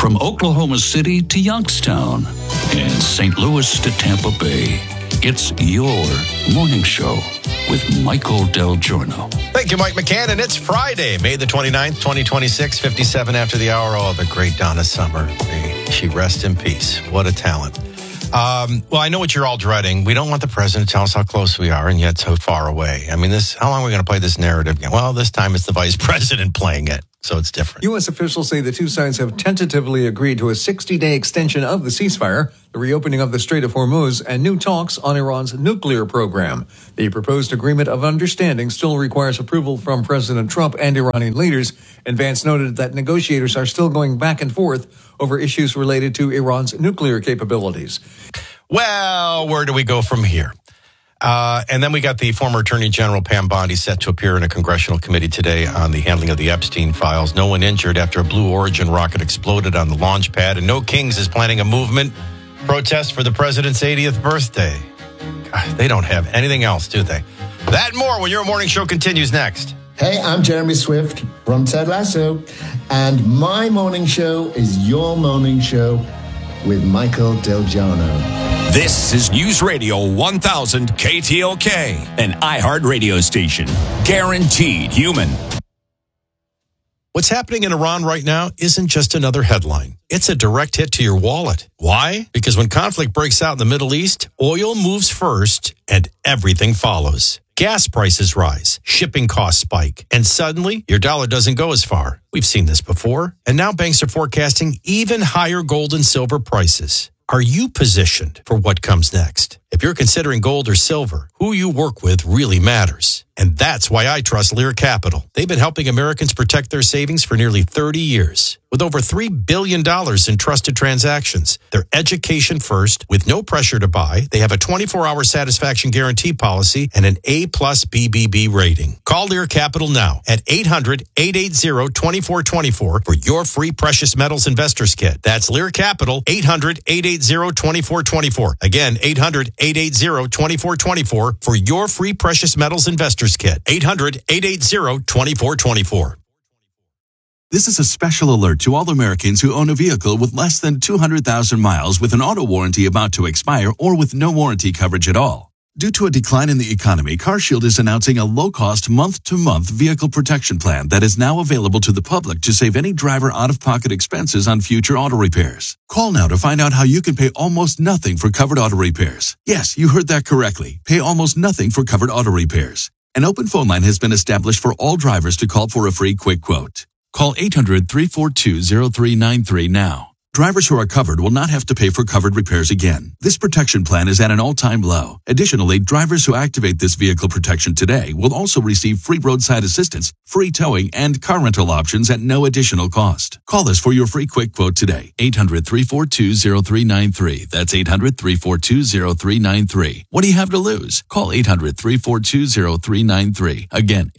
From Oklahoma City to Youngstown and St. Louis to Tampa Bay, it's your morning show with Michael Del Giorno. Thank you, Mike McCann. And it's Friday, May the 29th, 2026, 57 after the hour. Oh, the great Donna Summer. May she rest in peace. What a talent. Well, I know what you're all dreading. We don't want the president to tell us how close we are and yet so far away. I mean, how long are we going to play this narrative again? Well, this time it's the vice president playing it, so it's different. U.S. officials say the two sides have tentatively agreed to a 60-day extension of the ceasefire, the reopening of the Strait of Hormuz, and new talks on Iran's nuclear program. The proposed agreement of understanding still requires approval from President Trump and Iranian leaders, and Vance noted that negotiators are still going back and forth over issues related to Iran's nuclear capabilities. Well, where do we go from here? And then we got the former Attorney General Pam Bondi set to appear in a congressional committee today on the handling of the Epstein files. No one injured after a Blue Origin rocket exploded on the launch pad. And No Kings is planning a movement protest for the president's 80th birthday. God, they don't have anything else, do they? That and more when your morning show continues next. Hey, I'm Jeremy Swift from Ted Lasso, and my morning show is your morning show with Michael Del Giorno. This is News Radio 1000 KTLK, an iHeart radio station. Guaranteed human. What's happening in Iran right now isn't just another headline. It's a direct hit to your wallet. Why? Because when conflict breaks out in the Middle East, oil moves first and everything follows. Gas prices rise, shipping costs spike, and suddenly your dollar doesn't go as far. We've seen this before, and now banks are forecasting even higher gold and silver prices. Are you positioned for what comes next? If you're considering gold or silver, who you work with really matters. And that's why I trust Lear Capital. They've been helping Americans protect their savings for nearly 30 years. With over $3 billion in trusted transactions, they're education first with no pressure to buy. They have a 24-hour satisfaction guarantee policy and an A+ BBB rating. Call Lear Capital now at 800-880-2424 for your free precious metals investors kit. That's Lear Capital, 800-880-2424. Again, 800-880-2424 for your free precious metals investors kit. 800-880-2424. This is a special alert to all Americans who own a vehicle with less than 200,000 miles with an auto warranty about to expire or with no warranty coverage at all. Due to a decline in the economy, CarShield is announcing a low-cost month-to-month vehicle protection plan that is now available to the public to save any driver out-of-pocket expenses on future auto repairs. Call now to find out how you can pay almost nothing for covered auto repairs. Yes, you heard that correctly. Pay almost nothing for covered auto repairs. An open phone line has been established for all drivers to call for a free quick quote. Call 800-342-0393 now. Drivers who are covered will not have to pay for covered repairs again. This protection plan is at an all-time low. Additionally, drivers who activate this vehicle protection today will also receive free roadside assistance, free towing, and car rental options at no additional cost. Call us for your free quick quote today. 800-342-0393. That's 800-342-0393. What do you have to lose? Call 800-342-0393. Again,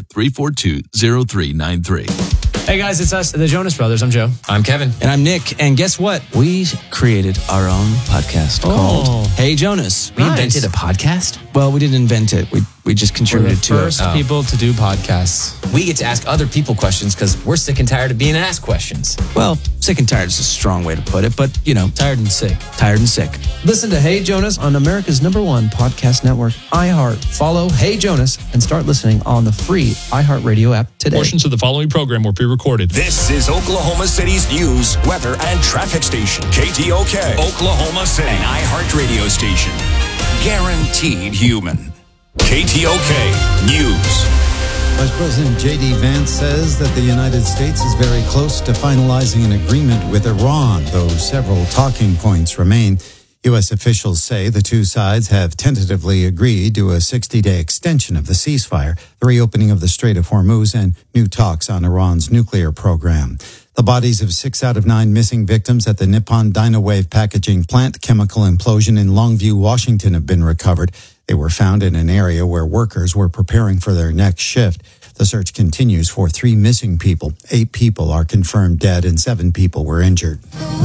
800-342-0393. Hey guys, it's us, the Jonas Brothers. I'm Joe. I'm Kevin. And I'm Nick. And guess what? We created our own podcast called Hey Jonas. We invented a podcast? Well, we didn't invent it. We just contributed to it. We're the first people to do podcasts. We get to ask other people questions because we're sick and tired of being asked questions. Well, sick and tired is a strong way to put it, but, tired and sick. Tired and sick. Listen to Hey Jonas on America's #1 podcast network, iHeart. Follow Hey Jonas and start listening on the free iHeartRadio app today. Portions of the following program were pre-recorded. This is Oklahoma City's news, weather, and traffic station. KTOK, Oklahoma City, an iHeart radio station. Guaranteed human. KTOK News. Vice President J.D. Vance says that the United States is very close to finalizing an agreement with Iran, though several talking points remain. U.S. officials say the two sides have tentatively agreed to a 60-day extension of the ceasefire, the reopening of the Strait of Hormuz, and new talks on Iran's nuclear program. The bodies of 6 out of 9 missing victims at the Nippon Dynawave packaging plant chemical implosion in Longview, Washington have been recovered. They were found in an area where workers were preparing for their next shift. The search continues for 3 missing people. 8 people are confirmed dead and 7 people were injured.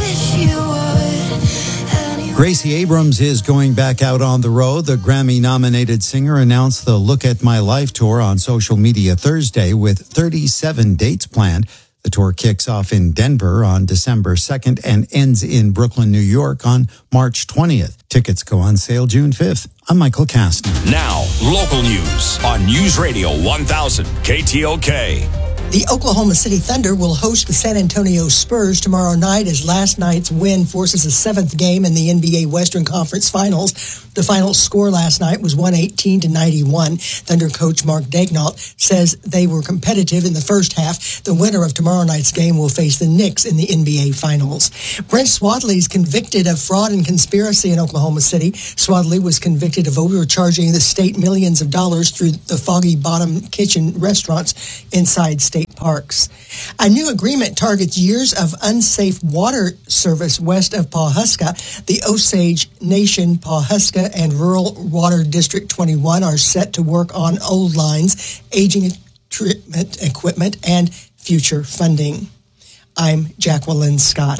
Gracie Abrams is going back out on the road. The Grammy-nominated singer announced the Look at My Life tour on social media Thursday with 37 dates planned. The tour kicks off in Denver on December 2nd and ends in Brooklyn, New York on March 20th. Tickets go on sale June 5th. I'm Michael Kastner. Now, local news on News Radio 1000 KTOK. The Oklahoma City Thunder will host the San Antonio Spurs tomorrow night as last night's win forces a seventh game in the NBA Western Conference Finals. The final score last night was 118-91. Thunder coach Mark Daignault says they were competitive in the first half. The winner of tomorrow night's game will face the Knicks in the NBA Finals. Brent Swadley is convicted of fraud and conspiracy in Oklahoma City. Swadley was convicted of overcharging the state millions of dollars through the Foggy Bottom Kitchen restaurants inside state parks. A new agreement targets years of unsafe water service west of Pawhuska. The Osage Nation, Pawhuska, and Rural Water District 21 are set to work on old lines, aging treatment equipment, and future funding. I'm Jacqueline Scott.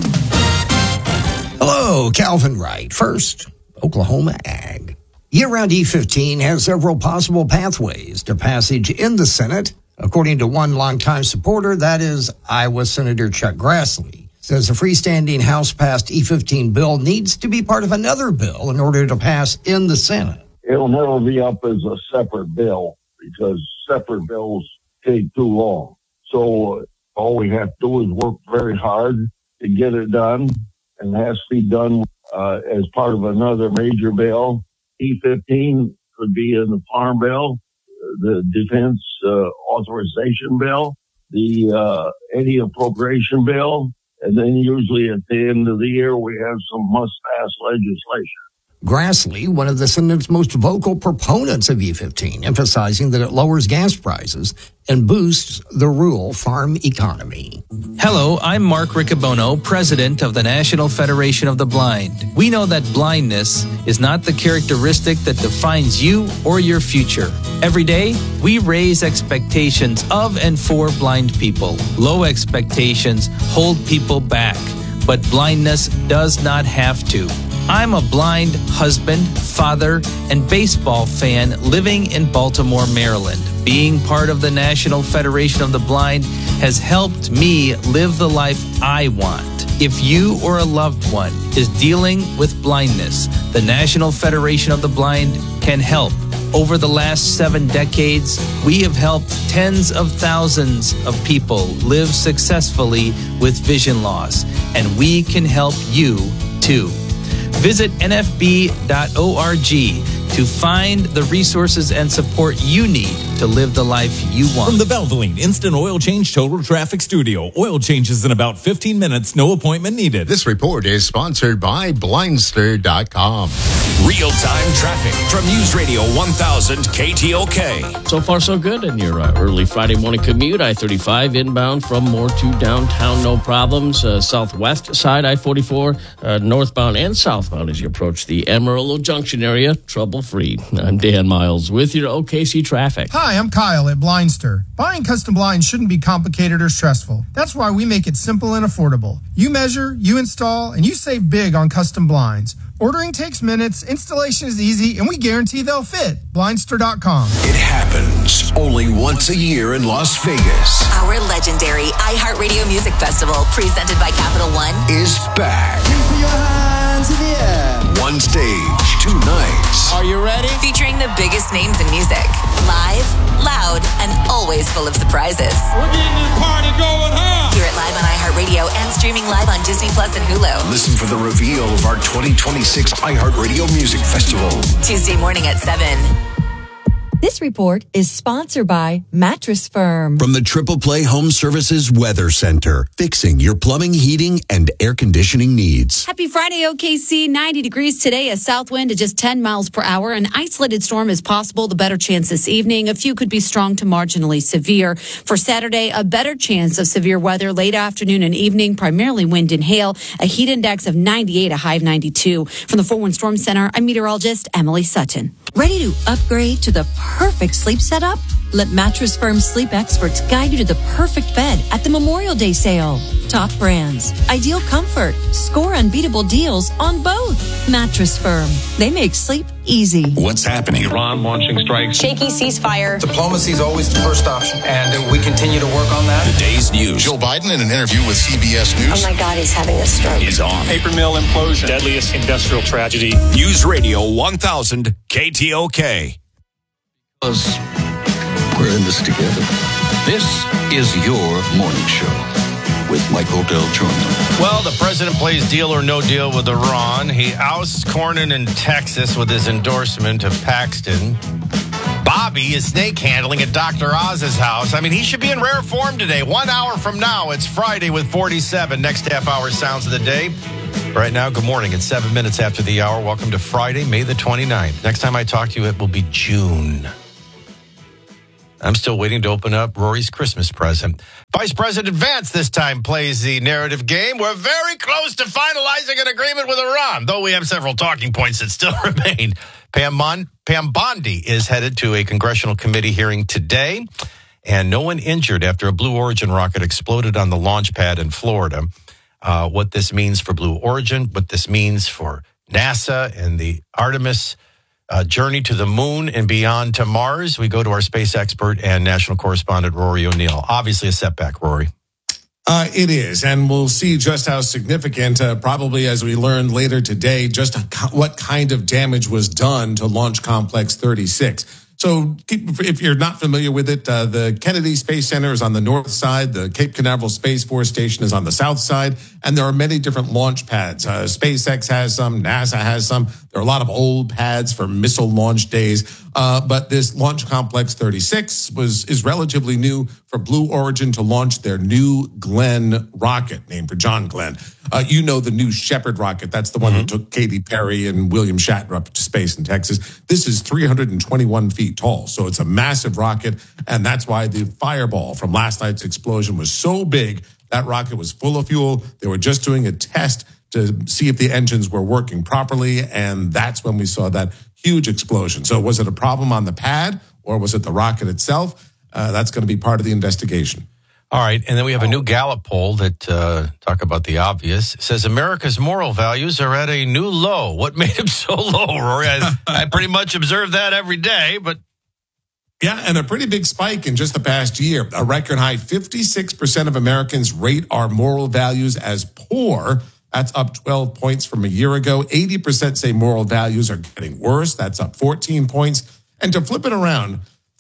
Hello, Calvin Wright. First, Oklahoma Ag. Year-round E15 has several possible pathways to passage in the Senate. According to one longtime supporter, that is Iowa Senator Chuck Grassley, says a freestanding House-passed E15 bill needs to be part of another bill in order to pass in the Senate. It'll never be up as a separate bill because separate bills take too long. So all we have to do is work very hard to get it done, and it has to be done as part of another major bill. E15 could be in the Farm Bill, the Defense Authorization Bill, the any appropriation bill, and then usually at the end of the year we have some must-pass legislation. Grassley, one of the Senate's most vocal proponents of E15, emphasizing that it lowers gas prices and boosts the rural farm economy. Hello, I'm Mark Riccobono, president of the National Federation of the Blind. We know that blindness is not the characteristic that defines you or your future. Every day, we raise expectations of and for blind people. Low expectations hold people back, but blindness does not have to. I'm a blind husband, father, and baseball fan living in Baltimore, Maryland. Being part of the National Federation of the Blind has helped me live the life I want. If you or a loved one is dealing with blindness, the National Federation of the Blind can help. Over the last 7 decades, we have helped tens of thousands of people live successfully with vision loss, and we can help you too. Visit nfb.org to find the resources and support you need to live the life you want. From the Valvoline Instant Oil Change Total Traffic Studio. Oil changes in about 15 minutes, no appointment needed. This report is sponsored by Blindster.com. Real-time traffic from News Radio 1000 KTOK. So far, so good in your early Friday morning commute. I-35 inbound from Moore to downtown, no problems. Southwest side, I-44 northbound and southbound as you approach the Amarillo Junction area, trouble-free. I'm Dan Miles with your OKC traffic. Hi, I'm Kyle at Blindster. Buying custom blinds shouldn't be complicated or stressful. That's why we make it simple and affordable. You measure, you install, and you save big on custom blinds. Ordering takes minutes, installation is easy, and we guarantee they'll fit. Blindster.com. It happens only once a year in Las Vegas. Our legendary iHeartRadio Music Festival, presented by Capital One, is back. Your hands in the air. One stage, 2 nights. Are you ready? Featuring the biggest names in music. Live, loud, and always full of surprises. We're getting this party going hard. Hear it live on iHeartRadio and streaming live on Disney Plus and Hulu. Listen for the reveal of our 2026 iHeartRadio Music Festival. Tuesday morning at 7. This report is sponsored by Mattress Firm. From the Triple Play Home Services Weather Center, fixing your plumbing, heating, and air conditioning needs. Happy Friday, OKC. 90 degrees today, a south wind at just 10 miles per hour. An isolated storm is possible. The better chance this evening. A few could be strong to marginally severe. For Saturday, a better chance of severe weather late afternoon and evening, primarily wind and hail. A heat index of 98, a high of 92. From the 4-1 Storm Center, I'm meteorologist Emily Sutton. Ready to upgrade to the perfect sleep setup? Let Mattress Firm sleep experts guide you to the perfect bed at the Memorial Day sale. Top brands, ideal comfort, score unbeatable deals on both. Mattress Firm. They make sleep easy. What's happening? Iran launching strikes. Shaky ceasefire. Diplomacy is always the first option, and we continue to work on that. The day's news. Joe Biden, in an interview with CBS News. Oh my God, he's having a stroke. Is on. Paper mill implosion. Deadliest industrial tragedy. News Radio 1000 KTOK. We're in this together. This is your morning show with Michael Del Giorno. Well, the president plays deal or no deal with Iran. He ousts Cornyn in Texas with his endorsement of Paxton. Bobby is snake handling at Dr. Oz's house. I mean, he should be in rare form today. 1 hour from now, it's Friday with 47. Next half hour, sounds of the day. Right now, good morning. It's 7 minutes after the hour. Welcome to Friday, May the 29th. Next time I talk to you, it will be June. I'm still waiting to open up Rory's Christmas present. Vice President Vance this time plays the narrative game. We're very close to finalizing an agreement with Iran, though we have several talking points that still remain. Pam Bondi is headed to a congressional committee hearing today, and no one injured after a Blue Origin rocket exploded on the launch pad in Florida. What this means for Blue Origin, what this means for NASA and the Artemis journey to the moon and beyond to Mars. We go to our space expert and national correspondent, Rory O'Neill. Obviously a setback, Rory. It is, and we'll see just how significant, probably as we learn later today, just what kind of damage was done to Launch Complex 36. So if you're not familiar with it, the Kennedy Space Center is on the north side. The Cape Canaveral Space Force Station is on the south side. And there are many different launch pads. SpaceX has some. NASA has some. There are a lot of old pads for missile launch days. But this Launch Complex 36 is relatively new for Blue Origin to launch their New Glenn rocket, named for John Glenn. You know the New Shepard rocket. That's the one that took Katy Perry and William Shatner up to space in Texas. This is 321 feet tall, so it's a massive rocket, and that's why the fireball from last night's explosion was so big. That rocket was full of fuel. They were just doing a test to see if the engines were working properly, and that's when we saw that huge explosion. So was it a problem on the pad, or was it the rocket itself? That's going to be part of the investigation. All right, and then we have a new Gallup poll that, talk about the obvious, says America's moral values are at a new low. What made them so low, Rory? I pretty much observe that every day, but... Yeah, and a pretty big spike in just the past year. A record high, 56% of Americans rate our moral values as poor. That's up 12 points from a year ago. 80% say moral values are getting worse. That's up 14 points. And to flip it around,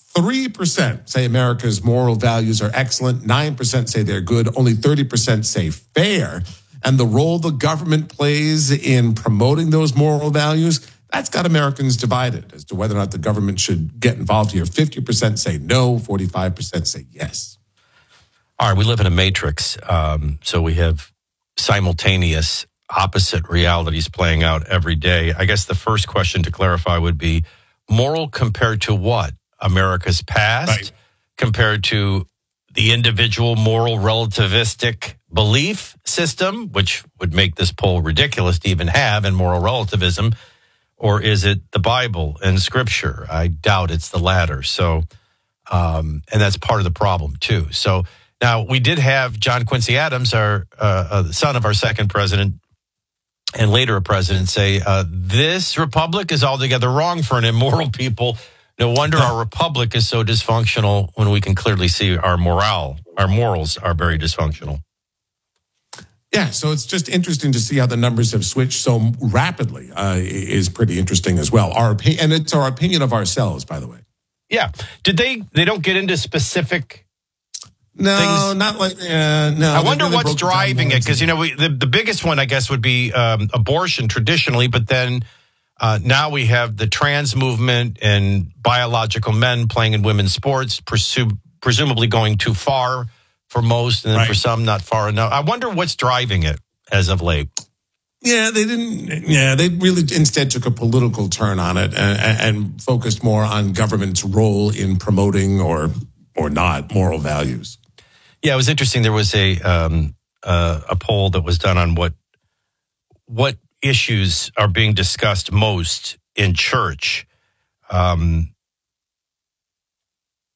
3% say America's moral values are excellent. 9% say they're good. Only 30% say fair. And the role the government plays in promoting those moral values, that's got Americans divided as to whether or not the government should get involved here. 50% say no, 45% say yes. All right, we live in a matrix, so we have simultaneous opposite realities playing out every day. I guess the first question to clarify would be moral compared to what? America's past, right, compared to the individual moral relativistic belief system, which would make this poll ridiculous to even have in moral relativism, or is it the Bible and Scripture? I doubt it's the latter. So, and that's part of the problem too. So now we did have John Quincy Adams, our son of our second president, and later a president, say this republic is altogether wrong for an immoral people. No wonder our republic is so dysfunctional when we can clearly see our morals are very dysfunctional. Yeah, so it's just interesting to see how the numbers have switched so rapidly. Is pretty interesting as well. And it's our opinion of ourselves, by the way. Yeah. Did they don't get into specific No, things? not like, no. I wonder what's driving it, because, the biggest one, I guess, would be abortion traditionally, but then now we have the trans movement and biological men playing in women's sports, presumably going too far for most, and then for some, not far enough. I wonder what's driving it as of late. Yeah, they didn't. Yeah, they really instead took a political turn on it and focused more on government's role in promoting or not moral values. Yeah, it was interesting. There was a poll that was done on what issues are being discussed most in church.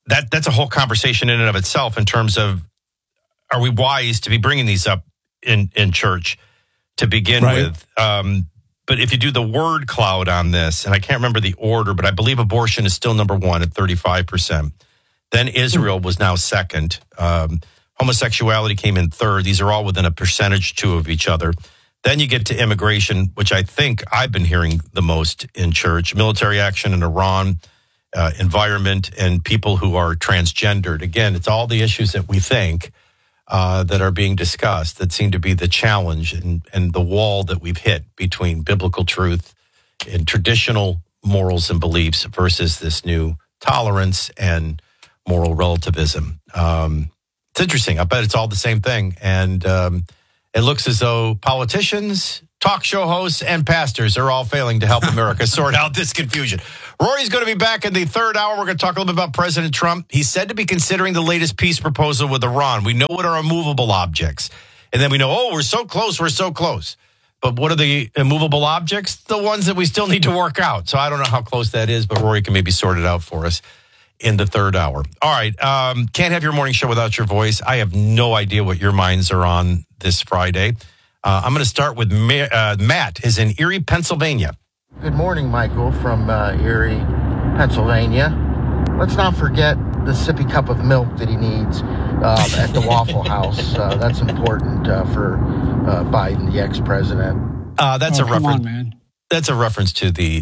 that's a whole conversation in and of itself in terms of, are we wise to be bringing these up in church to begin with? But if you do the word cloud on this, and I can't remember the order, but I believe abortion is still number one at 35%. Then Israel was now second. Homosexuality came in third. These are all within a percentage, two of each other. Then you get to immigration, which I think I've been hearing the most in church, military action in Iran, environment, and people who are transgendered. Again, it's all the issues that we think that are being discussed that seem to be the challenge and the wall that we've hit between biblical truth and traditional morals and beliefs versus this new tolerance and moral relativism. It's interesting. I bet it's all the same thing. And it looks as though politicians, talk show hosts, and pastors are all failing to help America sort out this confusion. Rory's going to be back in the third hour. We're going to talk a little bit about President Trump. He's said to be considering the latest peace proposal with Iran. We know what are immovable objects. And then we know, we're so close, we're so close. But what are the immovable objects? The ones that we still need to work out. So I don't know how close that is, but Rory can maybe sort it out for us in the third hour. All right. Can't have your morning show without your voice. I have no idea what your minds are on this Friday. I'm going to start with Matt is in Erie, Pennsylvania. Good morning, Michael, from Erie, Pennsylvania. Let's not forget the sippy cup of milk that he needs at the Waffle House. That's important for Biden, the ex-president. That's a reference. That's a reference to the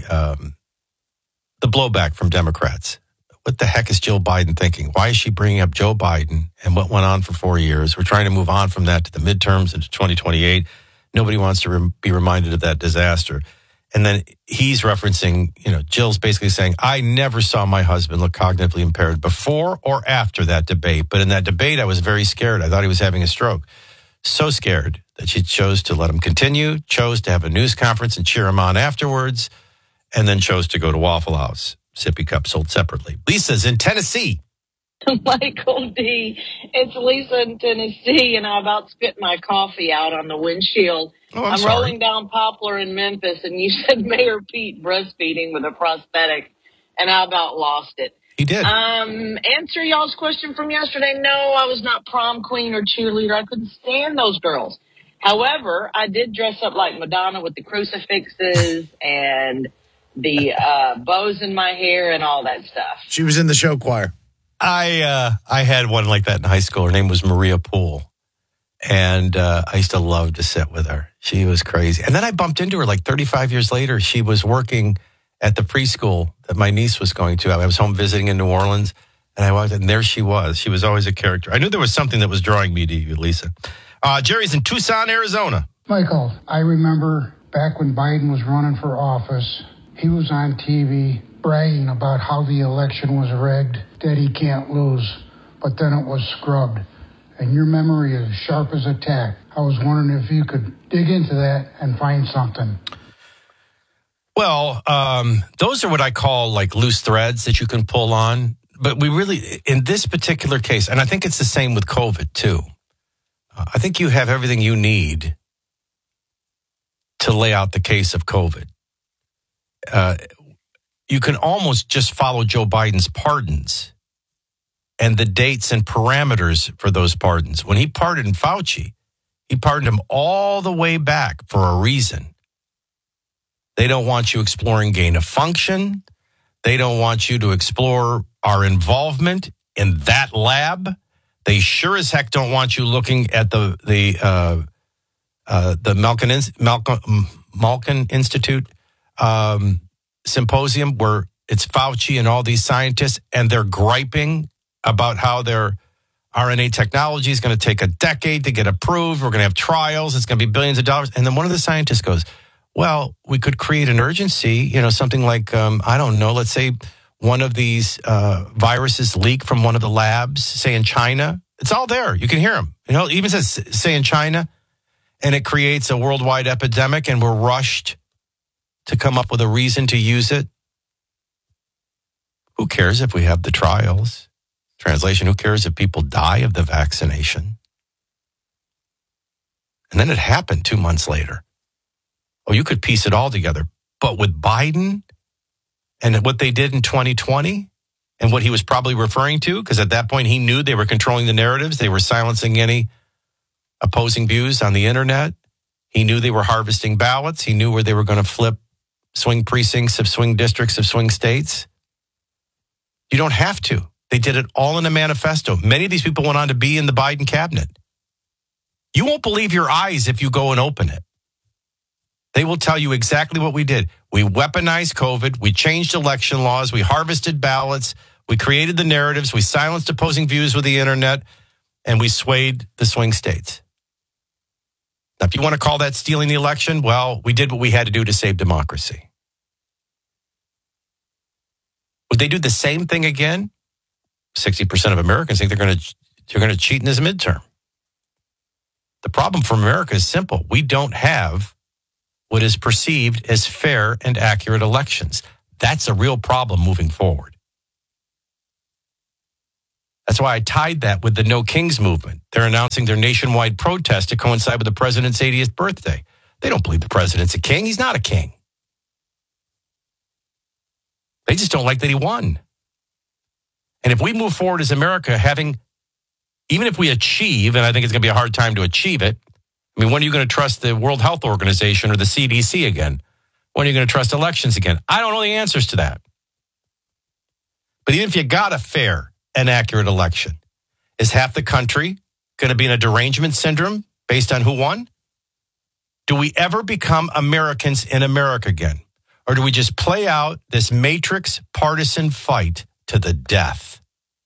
blowback from Democrats. What the heck is Jill Biden thinking? Why is she bringing up Joe Biden and what went on for 4 years? We're trying to move on from that to the midterms into 2028. Nobody wants to be reminded of that disaster. And then he's referencing, Jill's basically saying, I never saw my husband look cognitively impaired before or after that debate. But in that debate, I was very scared. I thought he was having a stroke. So scared that she chose to let him continue, chose to have a news conference and cheer him on afterwards, and then chose to go to Waffle House. Sippy cup sold separately. Lisa's in Tennessee. Michael D. It's Lisa in Tennessee, and I about spit my coffee out on the windshield. I'm sorry. rolling down Poplar in Memphis, and you said Mayor Pete breastfeeding with a prosthetic, and I about lost it. He did. Answer y'all's question from yesterday. No, I was not prom queen or cheerleader. I couldn't stand those girls. However, I did dress up like Madonna with the crucifixes and the bows in my hair and all that stuff. She was in the show choir. I had one like that in high school. Her name was Maria Poole. And I used to love to sit with her. She was crazy. And then I bumped into her like 35 years later. She was working at the preschool that my niece was going to. I was home visiting in New Orleans. And I walked in, and there she was. She was always a character. I knew there was something that was drawing me to you, Lisa. Jerry's in Tucson, Arizona. Michael, I remember back when Biden was running for office, he was on TV bragging about how the election was rigged, that he can't lose, but then it was scrubbed. And your memory is sharp as a tack. I was wondering if you could dig into that and find something. Well, those are what I call like loose threads that you can pull on. But we really, in this particular case, and I think it's the same with COVID too. I think you have everything you need to lay out the case of COVID. You can almost just follow Joe Biden's pardons and the dates and parameters for those pardons. When he pardoned Fauci, he pardoned him all the way back for a reason. They don't want you exploring gain of function. They don't want you to explore our involvement in that lab. They sure as heck don't want you looking at the Malkin Institute symposium where it's Fauci and all these scientists, and they're griping about how their RNA technology is going to take a decade to get approved. We're going to have trials. It's going to be billions of dollars. And then one of the scientists goes, well, we could create an urgency, something like, I don't know, let's say one of these viruses leak from one of the labs, say in China. It's all there. You can hear them. It even says, say in China, and it creates a worldwide epidemic, and we're rushed to come up with a reason to use it. Who cares if we have the trials? Translation, who cares if people die of the vaccination? And then it happened 2 months later. Oh, you could piece it all together. But with Biden and what they did in 2020, and what he was probably referring to, because at that point he knew they were controlling the narratives. They were silencing any opposing views on the internet. He knew they were harvesting ballots. He knew where they were going to flip swing precincts of swing districts of swing states. You don't have to. They did it all in a manifesto. Many of these people went on to be in the Biden cabinet. You won't believe your eyes if you go and open it. They will tell you exactly what we did. We weaponized COVID. We changed election laws. We harvested ballots. We created the narratives. We silenced opposing views with the internet. And we swayed the swing states. Now, if you want to call that stealing the election, well, we did what we had to do to save democracy. Would they do the same thing again? 60% of Americans think they're going to cheat in this midterm. The problem for America is simple. We don't have what is perceived as fair and accurate elections. That's a real problem moving forward. That's why I tied that with the No Kings movement. They're announcing their nationwide protest to coincide with the president's 80th birthday. They don't believe the president's a king. He's not a king. They just don't like that he won. And if we move forward as America, even if we achieve, and I think it's going to be a hard time to achieve it, I mean, when are you going to trust the World Health Organization or the CDC again? When are you going to trust elections again? I don't know the answers to that. But even if you got a fair and accurate election, is half the country going to be in a derangement syndrome based on who won? Do we ever become Americans in America again? Or do we just play out this matrix partisan fight to the death?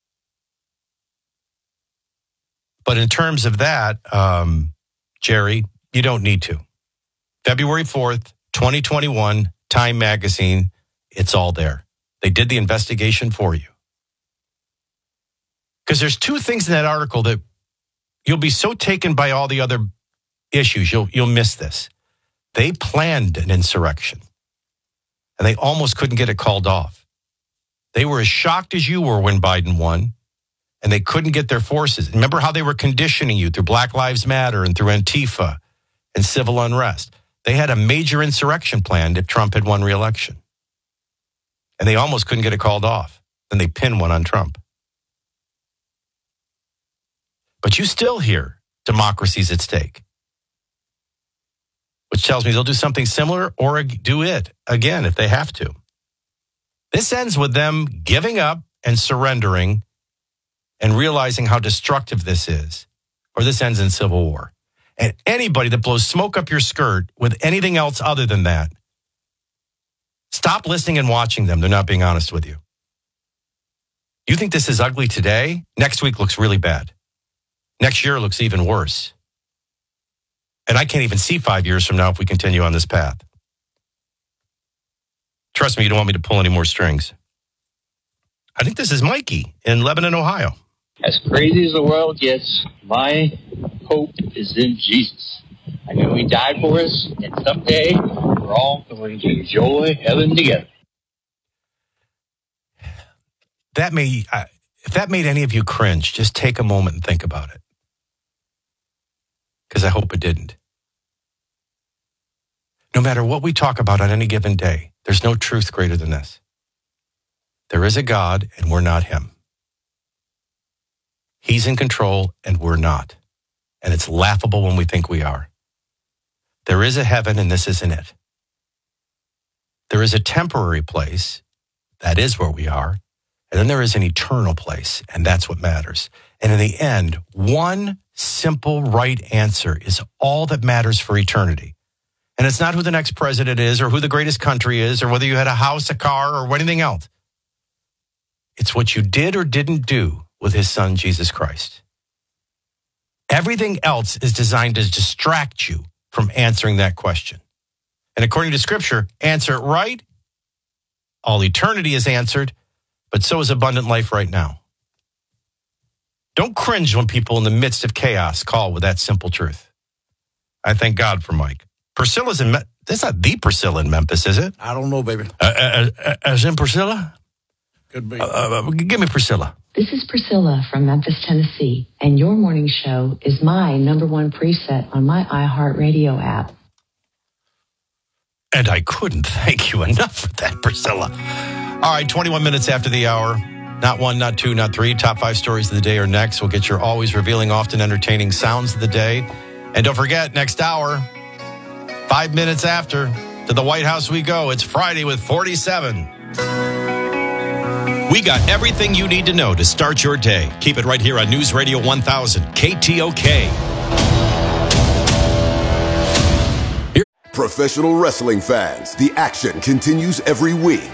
But in terms of that, Jerry, you don't need to. February 4th, 2021, Time Magazine, it's all there. They did the investigation for you. Because there's two things in that article that you'll be so taken by all the other issues, you'll miss this. They planned an insurrection, and they almost couldn't get it called off. They were as shocked as you were when Biden won, and they couldn't get their forces. Remember how they were conditioning you through Black Lives Matter and through Antifa and civil unrest. They had a major insurrection planned if Trump had won re-election. And they almost couldn't get it called off. Then they pinned one on Trump. But you still hear democracy's at stake, which tells me they'll do something similar or do it again if they have to. This ends with them giving up and surrendering and realizing how destructive this is, or this ends in civil war. And anybody that blows smoke up your skirt with anything else other than that, stop listening and watching them. They're not being honest with you. You think this is ugly today? Next week looks really bad. Next year looks even worse. And I can't even see 5 years from now if we continue on this path. Trust me, you don't want me to pull any more strings. I think this is Mikey in Lebanon, Ohio. As crazy as the world gets, my hope is in Jesus. I know he died for us, and someday we're all going to enjoy heaven together. If that made any of you cringe, just take a moment and think about it. Because I hope it didn't. No matter what we talk about on any given day, there's no truth greater than this. There is a God, and we're not him. He's in control, and we're not. And it's laughable when we think we are. There is a heaven, and this isn't it. There is a temporary place. That is where we are. And then there is an eternal place, and that's what matters. And in the end, one simple right answer is all that matters for eternity. And it's not who the next president is or who the greatest country is or whether you had a house, a car, or anything else. It's what you did or didn't do with his son, Jesus Christ. Everything else is designed to distract you from answering that question. And according to Scripture, answer it right, all eternity is answered, but so is abundant life right now. Don't cringe when people in the midst of chaos call with that simple truth. I thank God for Mike. Priscilla's in Memphis. That's not the Priscilla in Memphis, is it? I don't know, baby. As in Priscilla? Could be. Give me Priscilla. This is Priscilla from Memphis, Tennessee, and your morning show is my #1 preset on my iHeartRadio app. And I couldn't thank you enough for that, Priscilla. All right, 21 minutes after the hour. Not one, not two, not three. Top 5 stories of the day are next. We'll get your always revealing, often entertaining sounds of the day. And don't forget, next hour, 5 minutes after, to the White House we go. It's Friday with 47. We got everything you need to know to start your day. Keep it right here on News Radio 1000, KTOK. Professional wrestling fans, the action continues every week.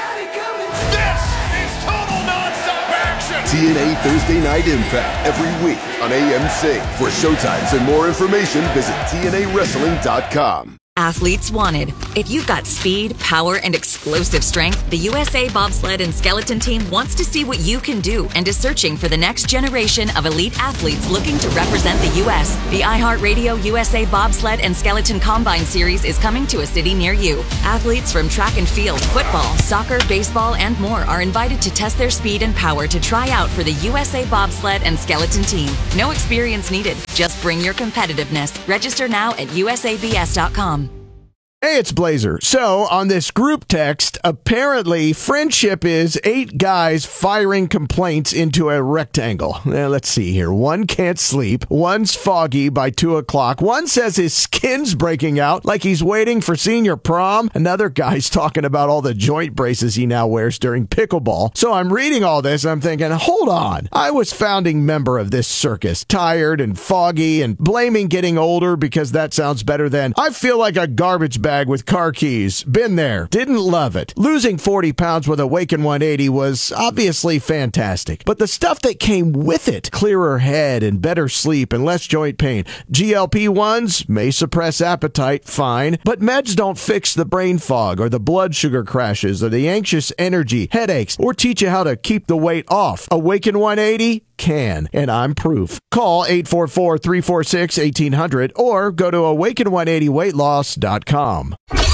TNA Thursday Night Impact every week on AMC. For showtimes and more information, visit TNAWrestling.com. Athletes wanted. If you've got speed, power, and explosive strength, the USA Bobsled and Skeleton Team wants to see what you can do and is searching for the next generation of elite athletes looking to represent the U.S. The iHeartRadio USA Bobsled and Skeleton Combine Series is coming to a city near you. Athletes from track and field, football, soccer, baseball, and more are invited to test their speed and power to try out for the USA Bobsled and Skeleton Team. No experience needed. Just bring your competitiveness. Register now at usabs.com. Hey, it's Blazer. So, on this group text, apparently friendship is 8 guys firing complaints into a rectangle. Let's see here. One can't sleep. One's foggy by 2 o'clock. One says his skin's breaking out like he's waiting for senior prom. Another guy's talking about all the joint braces he now wears during pickleball. So I'm reading all this and I'm thinking, hold on. I was founding member of this circus, tired and foggy and blaming getting older because that sounds better than I feel like a garbage bag with car keys. Been there. Didn't love it. Losing 40 pounds with Awaken 180 was obviously fantastic. But the stuff that came with it, clearer head and better sleep and less joint pain. GLP-1s may suppress appetite, fine. But meds don't fix the brain fog or the blood sugar crashes or the anxious energy, headaches, or teach you how to keep the weight off. Awaken 180 can, and I'm proof. Call 844-346-1800 or go to awaken180weightloss.com.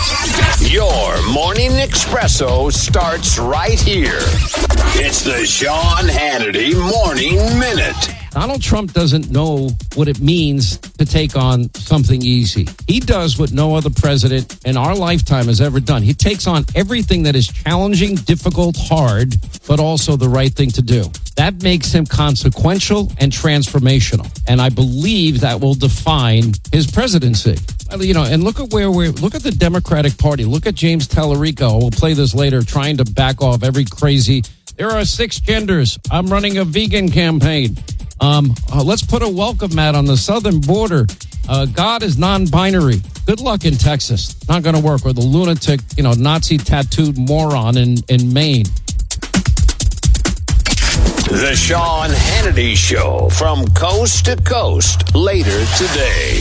Your morning espresso starts right here. It's the Sean Hannity Morning Minute. Donald Trump doesn't know what it means to take on something easy. He does what no other president in our lifetime has ever done. He takes on everything that is challenging, difficult, hard, but also the right thing to do. That makes him consequential and transformational. And I believe that will define his presidency. You know, and look at look at the Democratic Party. Look at James Tallarico. We'll play this later, trying to back off every crazy. There are 6 genders. I'm running a vegan campaign. Let's put a welcome mat on the southern border. God is non-binary. Good luck in Texas. Not going to work. Or the lunatic, Nazi tattooed moron in Maine. The Sean Hannity Show from coast to coast later today.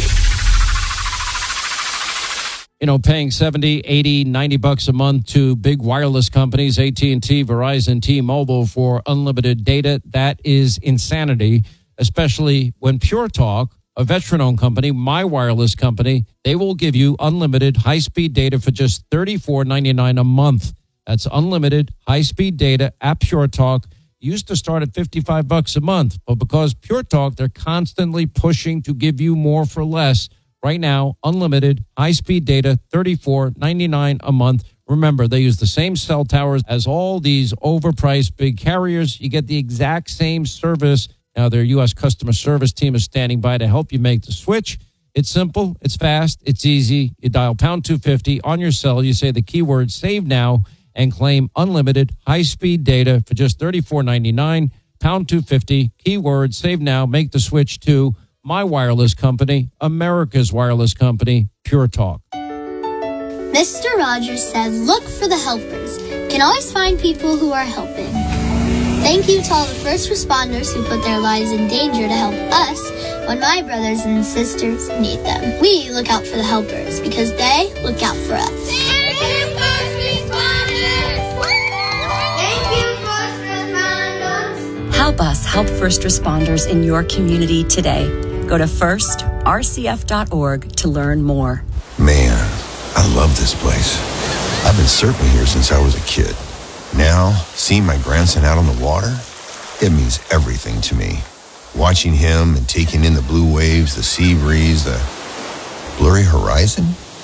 Paying $70, $80, $90 a month to big wireless companies, AT&T, Verizon, T-Mobile for unlimited data. That is insanity, especially when Pure Talk, a veteran-owned company, my wireless company, they will give you unlimited high-speed data for just $34.99 a month. That's unlimited high-speed data at Pure Talk. Used to start at $55 a month, but because Pure Talk, they're constantly pushing to give you more for less. Right now, unlimited high-speed data, $34.99 a month. Remember, they use the same cell towers as all these overpriced big carriers. You get the exact same service. Now, their U.S. customer service team is standing by to help you make the switch. It's simple, it's fast, it's easy. You dial pound 250 on your cell. You say the keyword save now and claim unlimited high-speed data for just $34.99. Pound 250, keyword save now. Make the switch to my wireless company, America's wireless company, Pure Talk. Mr. Rogers said, look for the helpers. Can always find people who are helping. Thank you to all the first responders who put their lives in danger to help us when my brothers and sisters need them. We look out for the helpers because they look out for us. Thank you, first responders! Thank you, first responders! Help us help first responders in your community today. Go to firstrcf.org to learn more. Man, I love this place. I've been surfing here since I was a kid. Now, seeing my grandson out on the water, it means everything to me. Watching him and taking in the blue waves, the sea breeze, the blurry horizon.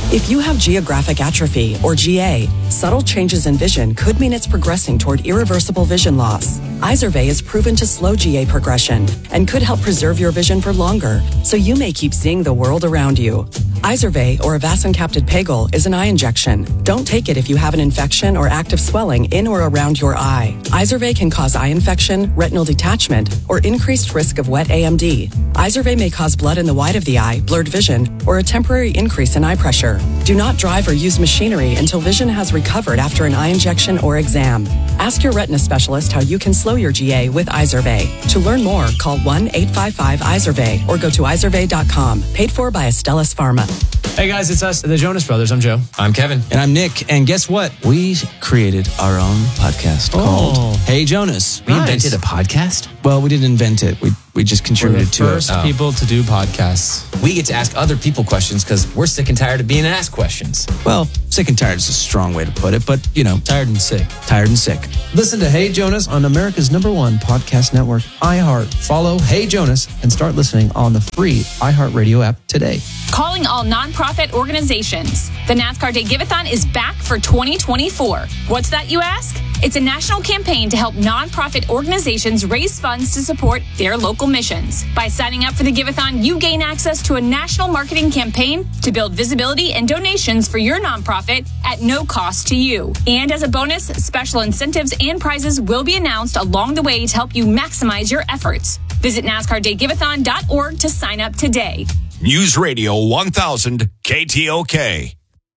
If you have geographic atrophy, or GA, subtle changes in vision could mean it's progressing toward irreversible vision loss. Izervay is proven to slow GA progression and could help preserve your vision for longer, so you may keep seeing the world around you. Izervay, or avacincaptad pegol, is an eye injection. Don't take it if you have an infection or active swelling in or around your eye. Izervay can cause eye infection, retinal detachment, or increased risk of wet AMD. Izervay may cause blood in the white of the eye, blurred vision, or a temporary increase in eye pressure. Do not drive or use machinery until vision has recovered after an eye injection or exam. Ask your retina specialist how you can slow your GA with Izervay. To learn more, call 1-855-IZERVAY or go to izervay.com. Paid for by Astellas Pharma. Hey guys, it's us, the Jonas Brothers. I'm Joe. I'm Kevin. And I'm Nick. And guess what? We created our own podcast called Hey Jonas. We invented a podcast? Well, we didn't invent it. We just contributed to it. We're the first people to do podcasts. We get to ask other people questions because we're sick and tired of being asked questions. Well, sick and tired is a strong way to put it, but, you know. Tired and sick. Tired and sick. Listen to Hey Jonas on America's #1 podcast network, iHeart. Follow Hey Jonas and start listening on the free iHeartRadio app today. Calling all nonprofit organizations. The NASCAR Day Give-A-thon is back for 2024. What's that, you ask? It's a national campaign to help nonprofit organizations raise funds to support their local missions. By signing up for the Give-A-thon, you gain access to a national marketing campaign to build visibility and donations for your nonprofit at no cost to you. And as a bonus, special incentives and prizes will be announced along the way to help you maximize your efforts. Visit NASCARDayGiveathon.org to sign up today. News Radio 1000 KTOK.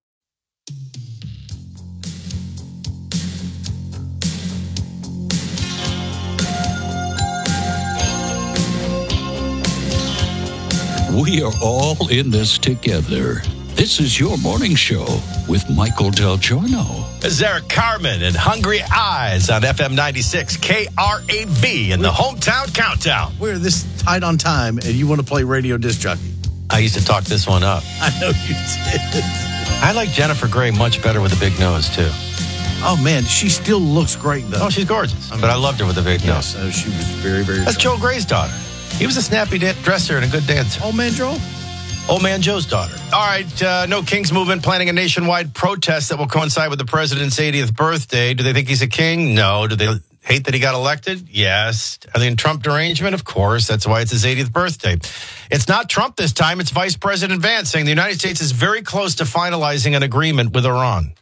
We are all in this together. This is your morning show with Michael Del Giorno. This is Eric Carmen and Hungry Eyes on FM 96 KRAV in the Hometown Countdown. We're this tight on time, and you want to play radio disc jockey. I used to talk this one up. I know you did. I like Jennifer Grey much better with a big nose, too. Oh, man, she still looks great, though. Oh, she's gorgeous. But I loved her with a big nose. She was very, very That's Joe Gray's daughter. He was a snappy dresser and a good dancer. Old Man Joe? Old Man Joe's daughter. All right, No Kings Movement planning a nationwide protest that will coincide with the president's 80th birthday. Do they think he's a king? No. Do they hate that he got elected? Yes. Are they in Trump derangement? Of course. That's why it's his 80th birthday. It's not Trump this time. It's Vice President Vance saying the United States is very close to finalizing an agreement with Iran.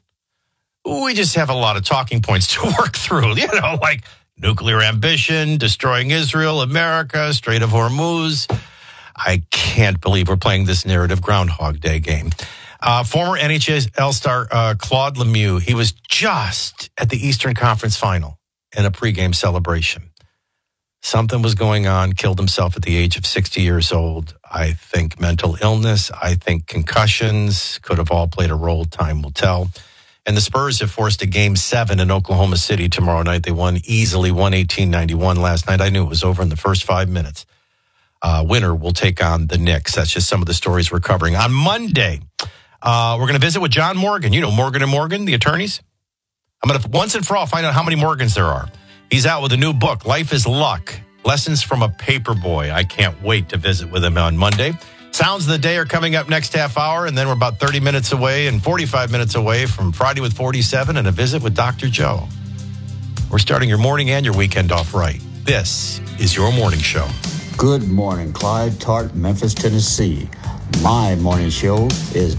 We just have a lot of talking points to work through, like nuclear ambition, destroying Israel, America, Strait of Hormuz. I can't believe we're playing this narrative Groundhog Day game. Former NHL star Claude Lemieux, he was just at the Eastern Conference Final in a pregame celebration. Something was going on, killed himself at the age of 60 years old. I think mental illness, I think concussions could have all played a role. Time will tell. And the Spurs have forced a Game 7 in Oklahoma City tomorrow night. They won easily, 118-91 last night. I knew it was over in the first 5 minutes. Winner will take on the Knicks. That's just some of the stories we're covering. On Monday, we're going to visit with John Morgan. You know Morgan & Morgan, the attorneys? I'm going to, once and for all, find out how many Morgans there are. He's out with a new book, Life is Luck, Lessons from a Paperboy. I can't wait to visit with him on Monday. Sounds of the Day are coming up next half hour, and then we're about 30 minutes away and 45 minutes away from Friday with 47 and a visit with Dr. Joe. We're starting your morning and your weekend off right. This is your morning show. Good morning, Clyde, Tart, Memphis, Tennessee. My morning show is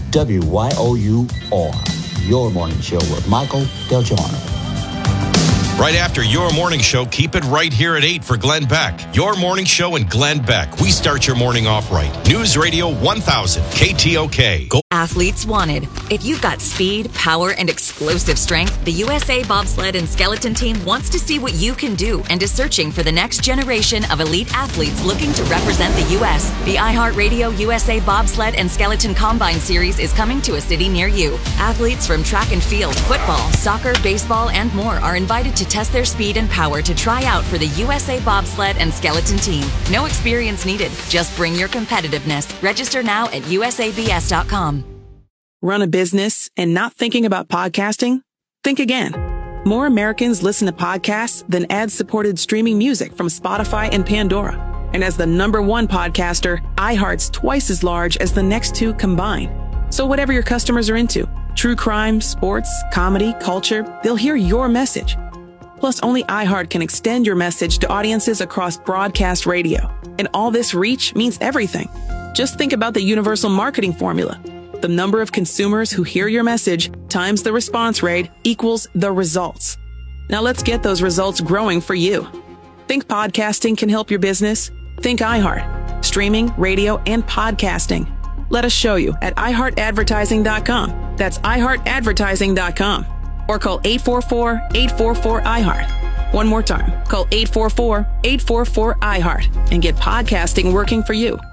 WYOUR, your morning show with Michael Del Giorno. Right after your morning show, keep it right here at 8 for Glenn Beck. Your morning show and Glenn Beck. We start your morning off right. News Radio 1000, KTOK. Go. Athletes wanted. If you've got speed, power, and explosive strength, the USA Bobsled and Skeleton Team wants to see what you can do and is searching for the next generation of elite athletes looking to represent the U.S. The iHeartRadio USA Bobsled and Skeleton Combine Series is coming to a city near you. Athletes from track and field, football, soccer, baseball, and more are invited to test their speed and power to try out for the USA Bobsled and Skeleton Team. No experience needed. Just bring your competitiveness. Register now at usabs.com. Run a business and not thinking about podcasting? Think again. More Americans listen to podcasts than ad-supported streaming music from Spotify and Pandora. And as the #1 podcaster, iHeart's twice as large as the next two combined. So whatever your customers are into, true crime, sports, comedy, culture, they'll hear your message. Plus, only iHeart can extend your message to audiences across broadcast radio. And all this reach means everything. Just think about the universal marketing formula. The number of consumers who hear your message times the response rate equals the results. Now let's get those results growing for you. Think podcasting can help your business? Think iHeart. Streaming, radio, and podcasting. Let us show you at iHeartAdvertising.com. That's iHeartAdvertising.com. Or call 844-844-iHeart. One more time. Call 844-844-iHeart and get podcasting working for you.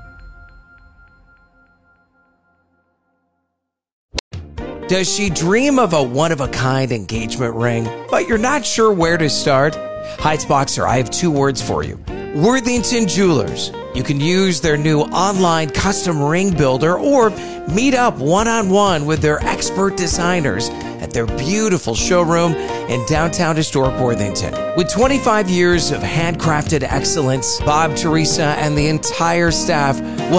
Does she dream of a one-of-a-kind engagement ring, but you're not sure where to start? Heights I have two words for you. Worthington Jewelers. You can use their new online custom ring builder or meet up one-on-one with their expert designers at their beautiful showroom in downtown historic Worthington. With 25 years of handcrafted excellence, Bob, Teresa, and the entire staff will